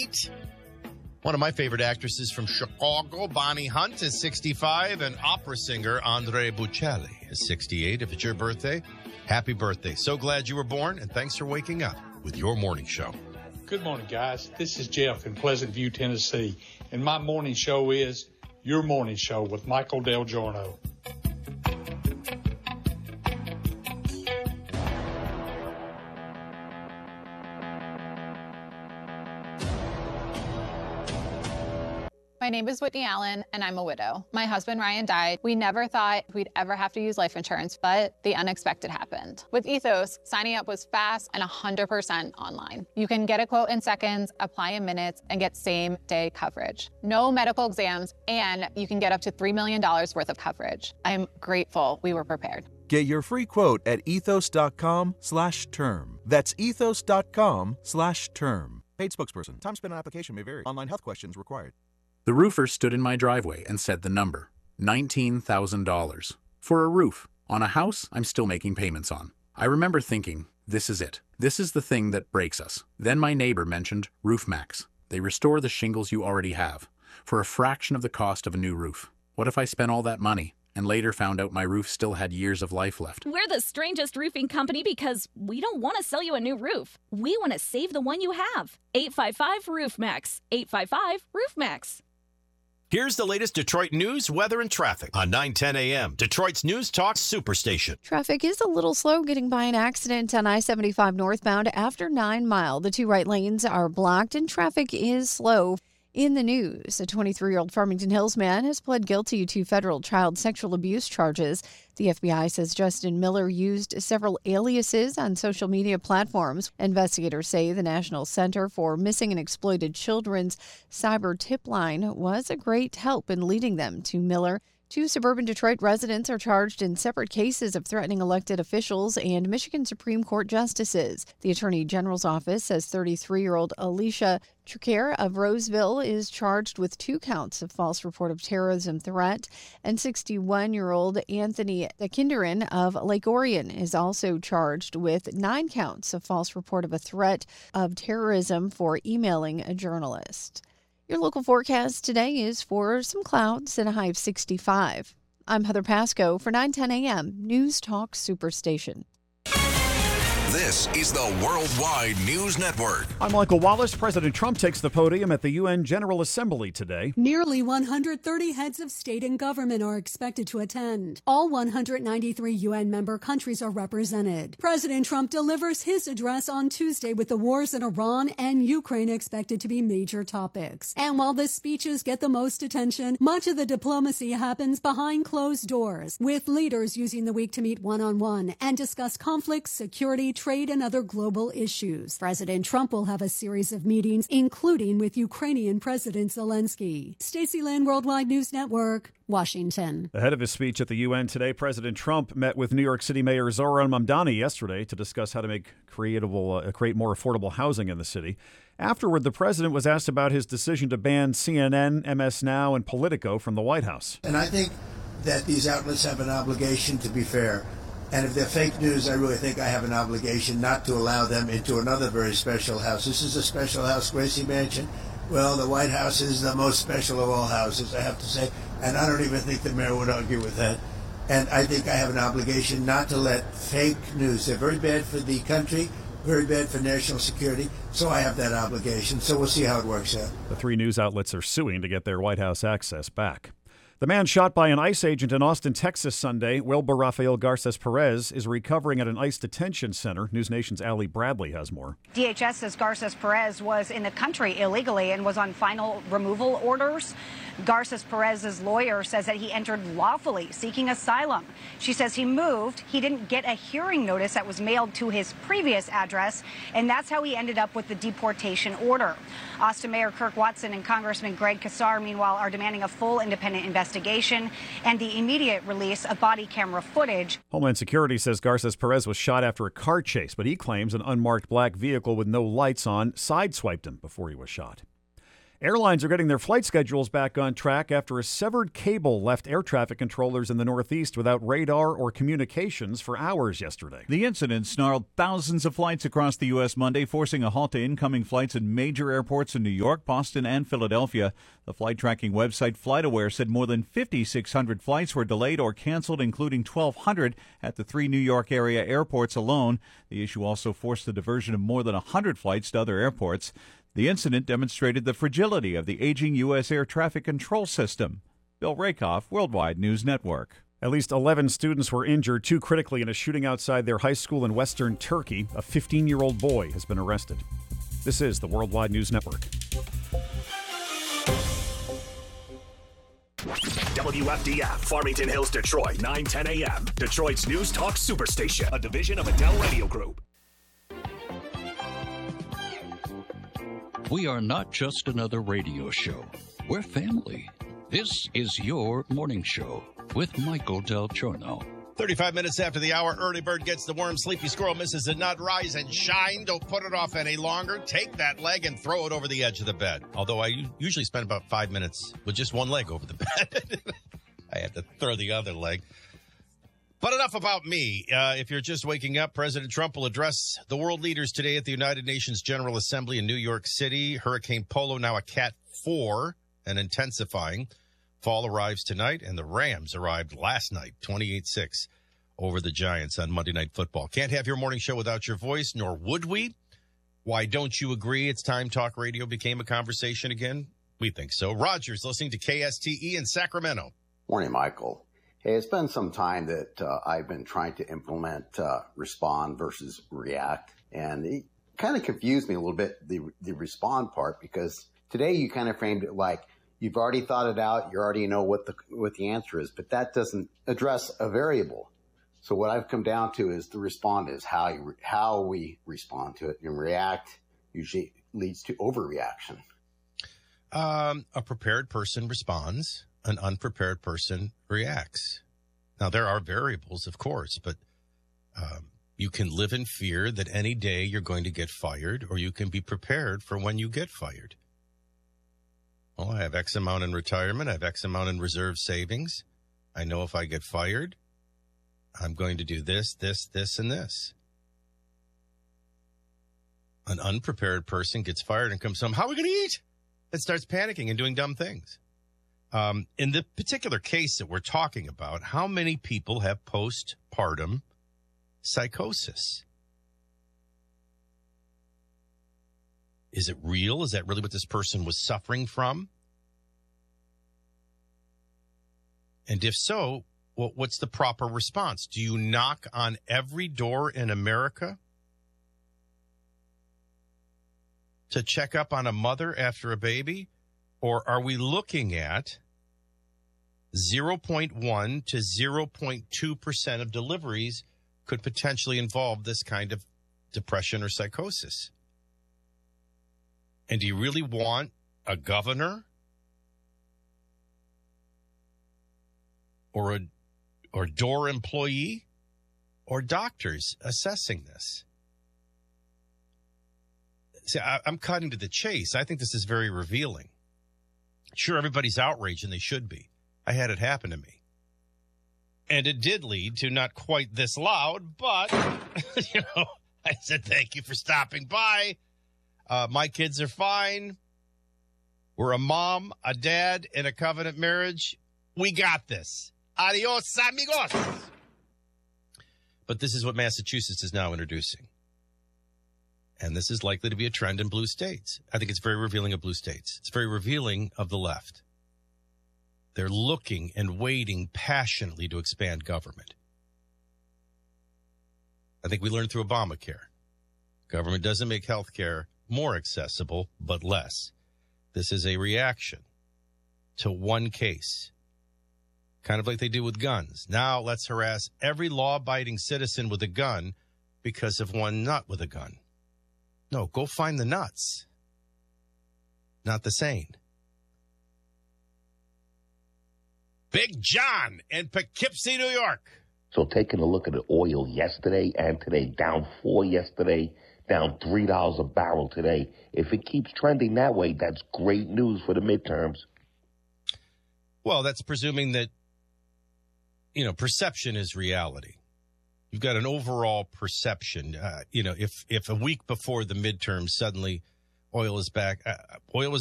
68. One of my favorite actresses from Chicago, Bonnie Hunt, is 65, and opera singer Andre Bocelli is 68. If it's your birthday, happy birthday. So glad you were born, and thanks for waking up with your morning show. Good morning, guys. This is Jeff in Pleasant View, Tennessee, and my morning show is Your Morning Show with Michael Del Giorno. My name is Whitney Allen, and I'm a widow. My husband, Ryan, died. We never thought we'd ever have to use life insurance, but the unexpected happened. With Ethos, signing up was fast and 100% online. You can get a quote in seconds, apply in minutes, and get same-day coverage. No medical exams, and you can get up to $3 million worth of coverage. I'm grateful we were prepared. Get your free quote at ethos.com/term. That's ethos.com/term. Paid spokesperson. Time spent on application may vary. Online health questions required. The roofer stood in my driveway and said the number, $19,000. For a roof on a house I'm still making payments on. I remember thinking, this is it. This is the thing that breaks us. Then my neighbor mentioned RoofMax. They restore the shingles you already have for a fraction of the cost of a new roof. What if I spent all that money and later found out my roof still had years of life left? We're the strangest roofing company because we don't want to sell you a new roof. We want to save the one you have. 855-ROOFMAX. 855-ROOFMAX. Here's the latest Detroit news, weather, and traffic on 9:10 a.m. Detroit's News Talk Superstation. Traffic is a little slow getting by an accident on I-75 northbound after 9 Mile. The two right lanes are blocked and traffic is slow. In the news, a 23-year-old Farmington Hills man has pled guilty to federal child sexual abuse charges. The FBI says Justin Miller used several aliases on social media platforms. Investigators say the National Center for Missing and Exploited Children's cyber tip line was a great help in leading them to Miller. 2 suburban Detroit residents are charged in separate cases of threatening elected officials and Michigan Supreme Court justices. The Attorney General's office says 33-year-old Alicia Tricaire of Roseville is charged with 2 counts of false report of terrorism threat, and 61-year-old Anthony Kinderin of Lake Orion is also charged with 9 counts of false report of a threat of terrorism for emailing a journalist. Your local forecast today is for some clouds and a high of 65. I'm Heather Pasco for 9:10 a.m. News Talk Superstation. This is the Worldwide News Network. I'm Michael Wallace. President Trump takes the podium at the UN General Assembly today. Nearly 130 heads of state and government are expected to attend. All 193 UN member countries are represented. President Trump delivers his address on Tuesday with the wars in Iran and Ukraine expected to be major topics. And while the speeches get the most attention, much of the diplomacy happens behind closed doors, with leaders using the week to meet one-on-one and discuss conflicts, security, trade, and other global issues. President Trump will have a series of meetings, including with Ukrainian President Zelensky. Stacey Lynn, Worldwide News Network, Washington. Ahead of his speech at the UN today, President Trump met with New York City Mayor Zohran Mamdani yesterday to discuss how to create more affordable housing in the city. Afterward, the president was asked about his decision to ban CNN, MS Now, and Politico from the White House. And I think that these outlets have an obligation to be fair. And if they're fake news, I really think I have an obligation not to allow them into another very special house. This is a special house, Gracie Mansion. Well, the White House is the most special of all houses, I have to say. And I don't even think the mayor would argue with that. And I think I have an obligation not to let fake news. They're very bad for the country, very bad for national security. So I have that obligation. So we'll see how it works out. The 3 news outlets are suing to get their White House access back. The man shot by an ICE agent in Austin, Texas Sunday, Wilbur Rafael Garces Perez, is recovering at an ICE detention center. News Nation's Allie Bradley has more. DHS says Garces Perez was in the country illegally and was on final removal orders. Garces Perez's lawyer says that he entered lawfully, seeking asylum. She says he moved. He didn't get a hearing notice that was mailed to his previous address, and that's how he ended up with the deportation order. Austin Mayor Kirk Watson and Congressman Greg Casar, meanwhile, are demanding a full independent investigation and the immediate release of body camera footage. Homeland Security says Garces Perez was shot after a car chase, but he claims an unmarked black vehicle with no lights on sideswiped him before he was shot. Airlines are getting their flight schedules back on track after a severed cable left air traffic controllers in the Northeast without radar or communications for hours yesterday. The incident snarled thousands of flights across the U.S. Monday, forcing a halt to incoming flights in major airports in New York, Boston, and Philadelphia. The flight tracking website FlightAware said more than 5,600 flights were delayed or canceled, including 1,200 at the 3 New York area airports alone. The issue also forced the diversion of more than 100 flights to other airports. The incident demonstrated the fragility of the aging U.S. air traffic control system. Bill Rakoff, Worldwide News Network. At least 11 students were injured, 2 critically, in a shooting outside their high school in western Turkey. A 15-year-old boy has been arrested. This is the Worldwide News Network. WFDF, Farmington Hills, Detroit, 9:10 a.m. Detroit's News Talk Superstation, a division of Adele Radio Group. We are not just another radio show. We're family. This is your morning show with Michael Del Giorno. 35 minutes after the hour, early bird gets the worm, sleepy squirrel misses the nut. Rise and shine. Don't put it off any longer. Take that leg and throw it over the edge of the bed. Although I usually spend about 5 minutes with just one leg over the bed. I had to throw the other leg. But enough about me. If you're just waking up, President Trump will address the world leaders today at the United Nations General Assembly in New York City. Hurricane Polo, now a Cat 4 and intensifying. Fall arrives tonight, and the Rams arrived last night, 28-6 over the Giants on Monday Night Football. Can't have your morning show without your voice, nor would we. Why don't you agree it's time talk radio became a conversation again? We think so. Roger's listening to KSTE in Sacramento. Morning, Michael. Hey, it's been some time that I've been trying to implement respond versus react, and it kind of confused me a little bit, the respond part, because today you kind of framed it like you've already thought it out, you already know what the answer is, but that doesn't address a variable. So what I've come down to is the respond is how we respond to it, and react usually leads to overreaction. A prepared person responds. An unprepared person reacts. Now, there are variables, of course, but you can live in fear that any day you're going to get fired, or you can be prepared for when you get fired. Well, I have X amount in retirement. I have X amount in reserve savings. I know if I get fired, I'm going to do this, this, this, and this. An unprepared person gets fired and comes home, how are we going to eat? And starts panicking and doing dumb things. In the particular case that we're talking about, how many people have postpartum psychosis? Is it real? Is that really what this person was suffering from? And if so, what's the proper response? Do you knock on every door in America to check up on a mother after a baby? Or are we looking at 0.1 to 0.2% of deliveries could potentially involve this kind of depression or psychosis? And do you really want a governor or a door employee or doctors assessing this? See, I'm cutting to the chase. I think this is very revealing. Sure, everybody's outraged, and they should be. I had it happen to me. And it did lead to not quite this loud, but, I said, thank you for stopping by. My kids are fine. We're a mom, a dad, in a covenant marriage. We got this. Adios, amigos. But this is what Massachusetts is now introducing. And this is likely to be a trend in blue states. I think it's very revealing of blue states. It's very revealing of the left. They're looking and waiting passionately to expand government. I think we learned through Obamacare. Government doesn't make health care more accessible, but less. This is a reaction to one case, kind of like they do with guns. Now let's harass every law-abiding citizen with a gun because of one nut with a gun. No, go find the nuts, not the sane. Big John in Poughkeepsie, New York. So taking a look at the oil yesterday and today, down 4 yesterday, down $3 a barrel today. If it keeps trending that way, that's great news for the midterms. Well, that's presuming that, perception is reality. You've got an overall perception. If a week before the midterms, suddenly oil is back, oil was